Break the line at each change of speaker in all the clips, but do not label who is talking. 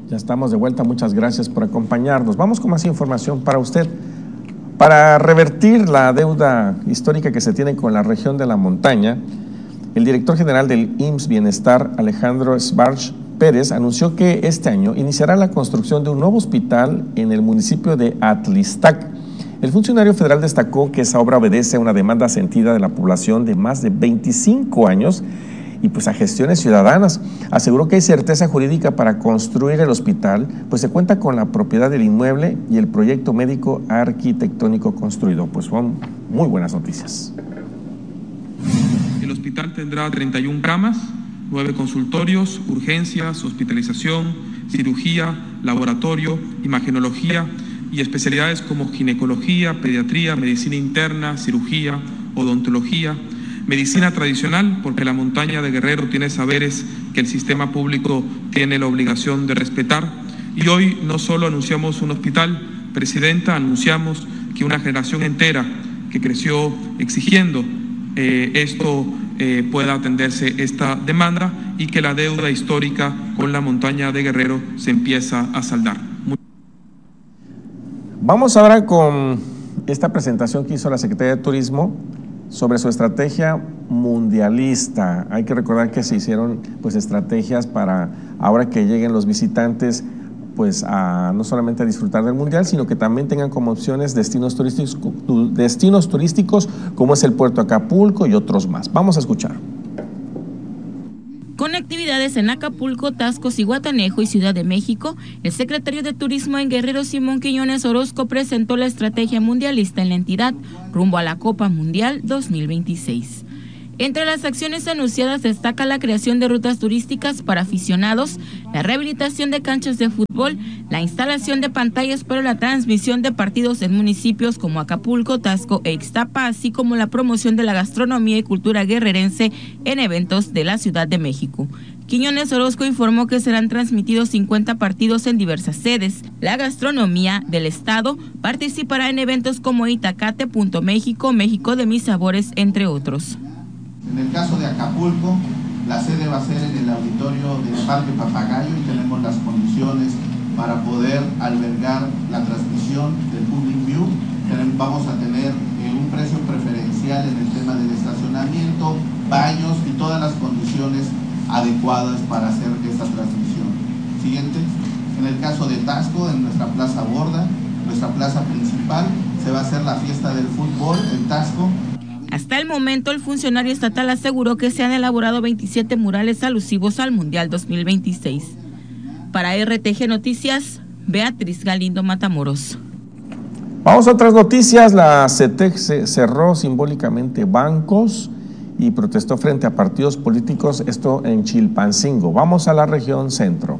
Ya estamos de vuelta, muchas gracias por acompañarnos. Vamos con más información para usted. Para revertir la deuda histórica que se tiene con la región de la montaña, el director general del IMSS Bienestar, Alejandro Sbarch Pérez, anunció que este año iniciará la construcción de un nuevo hospital en el municipio de Atlistac. El funcionario federal destacó que esa obra obedece a una demanda sentida de la población de más de 25 años y pues a gestiones ciudadanas. Aseguró que hay certeza jurídica para construir el hospital, pues se cuenta con la propiedad del inmueble y el proyecto médico arquitectónico construido. Pues son muy buenas noticias.
El hospital tendrá 31 camas, 9 consultorios, urgencias, hospitalización, cirugía, laboratorio, imagenología y especialidades como ginecología, pediatría, medicina interna, cirugía, odontología, medicina tradicional, porque la montaña de Guerrero tiene saberes que el sistema público tiene la obligación de respetar. Y hoy no solo anunciamos un hospital, Presidenta, anunciamos que una generación entera que creció exigiendo pueda atenderse esta demanda y que la deuda histórica con la montaña de Guerrero se empieza a saldar.
Vamos ahora con esta presentación que hizo la Secretaría de Turismo sobre su estrategia mundialista. Hay que recordar que se hicieron pues estrategias para ahora que lleguen los visitantes pues no solamente a disfrutar del mundial, sino que también tengan como opciones destinos turísticos como es el puerto Acapulco y otros más. Vamos a escuchar.
Con actividades en Acapulco, Taxco, Zihuatanejo y Ciudad de México, el secretario de Turismo en Guerrero, Simón Quiñones Orozco, presentó la estrategia mundialista en la entidad rumbo a la Copa Mundial 2026. Entre las acciones anunciadas destaca la creación de rutas turísticas para aficionados, la rehabilitación de canchas de fútbol, la instalación de pantallas para la transmisión de partidos en municipios como Acapulco, Taxco e Ixtapa, así como la promoción de la gastronomía y cultura guerrerense en eventos de la Ciudad de México. Quiñones Orozco informó que serán transmitidos 50 partidos en diversas sedes. La gastronomía del estado participará en eventos como Itacate, Punto México, México de mis sabores, entre otros.
En el caso de Acapulco, la sede va a ser en el auditorio del Parque Papagayo y tenemos las condiciones para poder albergar la transmisión del Public View. Vamos a tener un precio preferencial en el tema del estacionamiento, baños y todas las condiciones adecuadas para hacer esta transmisión. Siguiente. En el caso de Taxco, en nuestra plaza Borda, nuestra plaza principal, se va a hacer la fiesta del fútbol en Taxco.
Hasta el momento, el funcionario estatal aseguró que se han elaborado 27 murales alusivos al Mundial 2026. Para RTG Noticias, Beatriz Galindo Matamoros.
Vamos a otras noticias. La CETEC cerró simbólicamente bancos y protestó frente a partidos políticos, esto en Chilpancingo. Vamos a la región centro.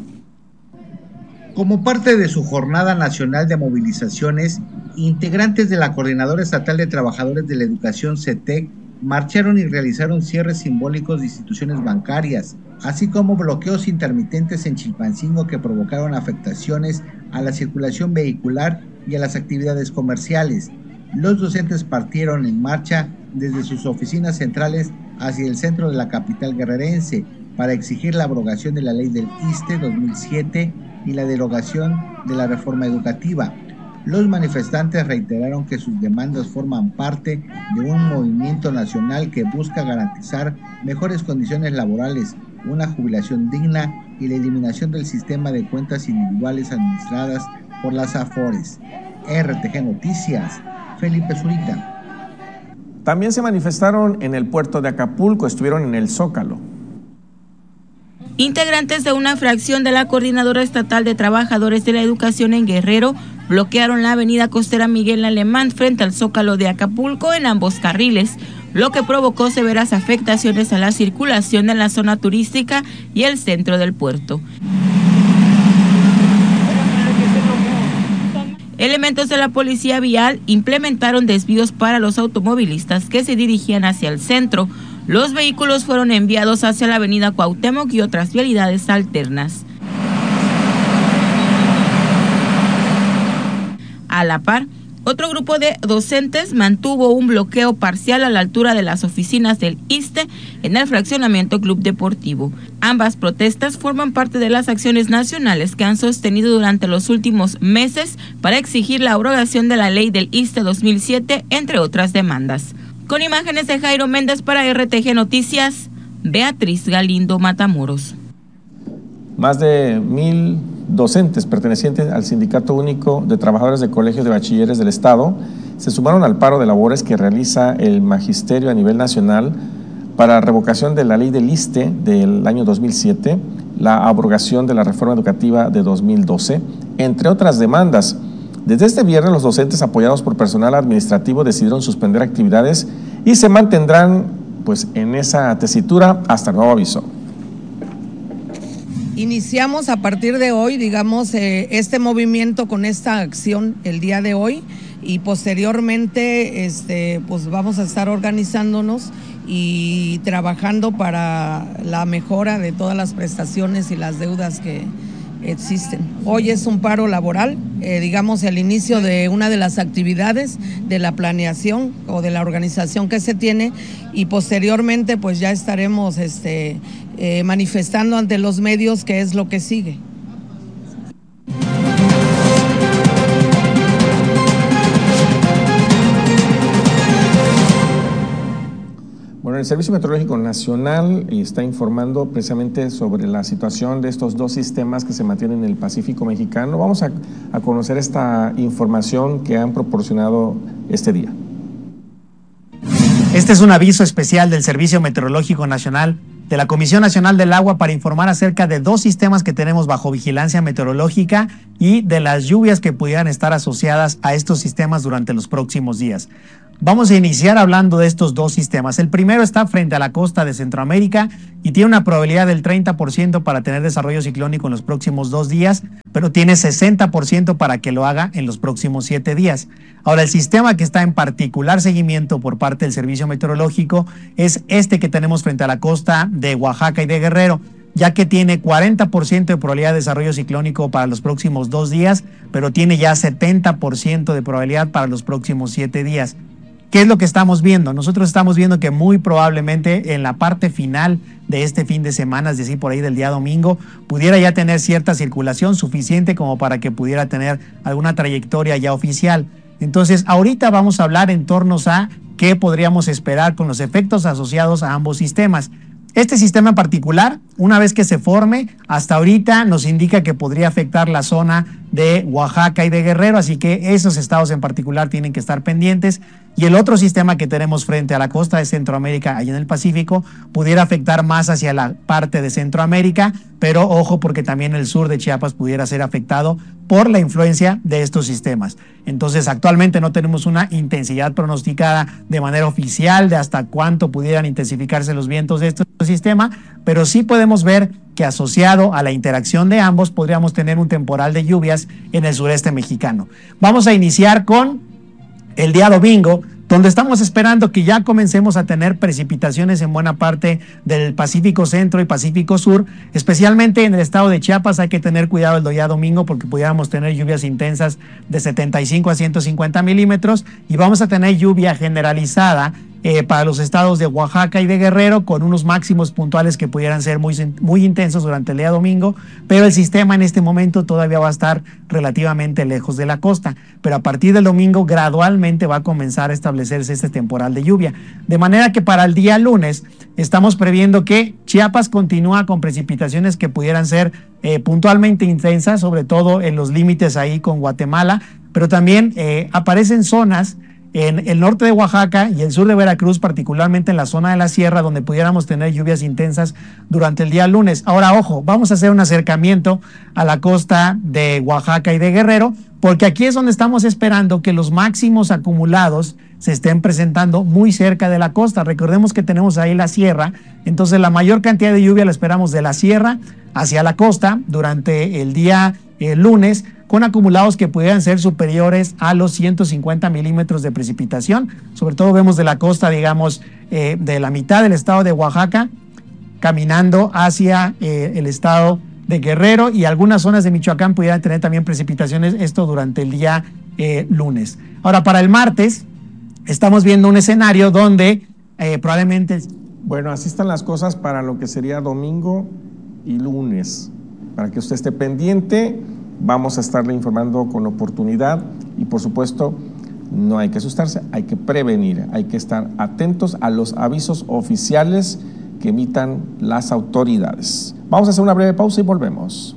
Como parte de su jornada nacional de movilizaciones, integrantes de la Coordinadora Estatal de Trabajadores de la Educación CETEC marcharon y realizaron cierres simbólicos de instituciones bancarias, así como bloqueos intermitentes en Chilpancingo que provocaron afectaciones a la circulación vehicular y a las actividades comerciales. Los docentes partieron en marcha desde sus oficinas centrales hacia el centro de la capital guerrerense para exigir la abrogación de la ley del ISSSTE 2007 y la derogación de la reforma educativa. Los manifestantes reiteraron que sus demandas forman parte de un movimiento nacional que busca garantizar mejores condiciones laborales, una jubilación digna y la eliminación del sistema de cuentas individuales administradas por las AFORES. RTG Noticias, Felipe Zurita.
También se manifestaron en el puerto de Acapulco, estuvieron en el Zócalo.
Integrantes de una fracción de la Coordinadora Estatal de Trabajadores de la Educación en Guerrero bloquearon la avenida costera Miguel Alemán frente al Zócalo de Acapulco en ambos carriles, lo que provocó severas afectaciones a la circulación en la zona turística y el centro del puerto. Elementos de la policía vial implementaron desvíos para los automovilistas que se dirigían hacia el centro. Los vehículos fueron enviados hacia la avenida Cuauhtémoc y otras vialidades alternas. A la par, Otro grupo de docentes mantuvo un bloqueo parcial a la altura de las oficinas del ISSSTE en el fraccionamiento Club Deportivo. Ambas protestas forman parte de las acciones nacionales que han sostenido durante los últimos meses para exigir la abrogación de la ley del ISSSTE 2007, entre otras demandas. Con imágenes de Jairo Méndez para RTG Noticias, Beatriz Galindo Matamoros.
Más de 1,000 docentes pertenecientes al Sindicato Único de Trabajadores de Colegios de Bachilleres del Estado se sumaron al paro de labores que realiza el Magisterio a nivel nacional para revocación de la ley del ISSSTE del año 2007, la abrogación de la reforma educativa de 2012, entre otras demandas. Desde este viernes, los docentes apoyados por personal administrativo decidieron suspender actividades y se mantendrán en esa tesitura hasta nuevo aviso.
Iniciamos a partir de hoy, este movimiento con esta acción el día de hoy y posteriormente vamos a estar organizándonos y trabajando para la mejora de todas las prestaciones y las deudas que existen. Hoy es un paro laboral, el inicio de una de las actividades de la planeación o de la organización que se tiene y posteriormente ya estaremos manifestando ante los medios qué es lo que sigue.
Bueno, el Servicio Meteorológico Nacional está informando precisamente sobre la situación de estos dos sistemas que se mantienen en el Pacífico mexicano. Vamos a conocer esta información que han proporcionado este día.
Este es un aviso especial del Servicio Meteorológico Nacional de la Comisión Nacional del Agua para informar acerca de dos sistemas que tenemos bajo vigilancia meteorológica y de las lluvias que pudieran estar asociadas a estos sistemas durante los próximos días. Vamos a iniciar hablando de estos dos sistemas. El primero está frente a la costa de Centroamérica y tiene una probabilidad del 30% para tener desarrollo ciclónico en los próximos 2 días, pero tiene 60% para que lo haga en los próximos 7 días. Ahora, el sistema que está en particular seguimiento por parte del Servicio Meteorológico es este que tenemos frente a la costa de Oaxaca y de Guerrero, ya que tiene 40% de probabilidad de desarrollo ciclónico para los próximos 2 días, pero tiene ya 70% de probabilidad para los próximos 7 días. ¿Qué es lo que estamos viendo? Nosotros estamos viendo que muy probablemente en la parte final de este fin de semana, es decir, por ahí del día domingo, pudiera ya tener cierta circulación suficiente como para que pudiera tener alguna trayectoria ya oficial. Entonces, ahorita vamos a hablar en torno a qué podríamos esperar con los efectos asociados a ambos sistemas. Este sistema en particular, una vez que se forme, hasta ahorita nos indica que podría afectar la zona de Oaxaca y de Guerrero, así que esos estados en particular tienen que estar pendientes. Y el otro sistema que tenemos frente a la costa de Centroamérica, allá en el Pacífico, pudiera afectar más hacia la parte de Centroamérica, pero ojo porque también el sur de Chiapas pudiera ser afectado por la influencia de estos sistemas. Entonces, actualmente no tenemos una intensidad pronosticada de manera oficial de hasta cuánto pudieran intensificarse los vientos de este sistema, pero sí podemos ver que asociado a la interacción de ambos podríamos tener un temporal de lluvias en el sureste mexicano. Vamos a iniciar con el día domingo, donde estamos esperando que ya comencemos a tener precipitaciones en buena parte del Pacífico Centro y Pacífico Sur, especialmente en el estado de Chiapas. Hay que tener cuidado el día domingo porque pudiéramos tener lluvias intensas de 75 a 150 milímetros y vamos a tener lluvia generalizada para los estados de Oaxaca y de Guerrero, con unos máximos puntuales que pudieran ser muy intensos durante el día domingo, pero el sistema en este momento todavía va a estar relativamente lejos de la costa, pero a partir del domingo gradualmente va a comenzar a establecerse este temporal de lluvia, de manera que para el día lunes estamos previendo que Chiapas continúa con precipitaciones que pudieran ser puntualmente intensas, sobre todo en los límites ahí con Guatemala, pero también aparecen zonas en el norte de Oaxaca y el sur de Veracruz, particularmente en la zona de la sierra, donde pudiéramos tener lluvias intensas durante el día lunes. Ahora, ojo, vamos a hacer un acercamiento a la costa de Oaxaca y de Guerrero, porque aquí es donde estamos esperando que los máximos acumulados se estén presentando muy cerca de la costa. Recordemos que tenemos ahí la sierra, entonces la mayor cantidad de lluvia la esperamos de la sierra hacia la costa durante el día lunes, con acumulados que pudieran ser superiores a los 150 milímetros de precipitación. Sobre todo vemos de la costa, digamos, de la mitad del estado de Oaxaca, caminando hacia el estado de Guerrero, y algunas zonas de Michoacán pudieran tener también precipitaciones, esto durante el día lunes. Ahora, para el martes, estamos viendo un escenario donde probablemente...
Bueno, así están las cosas para lo que sería domingo y lunes. Para que usted esté pendiente, vamos a estarle informando con oportunidad y, por supuesto, no hay que asustarse, hay que prevenir, hay que estar atentos a los avisos oficiales que emitan las autoridades. Vamos a hacer una breve pausa y volvemos.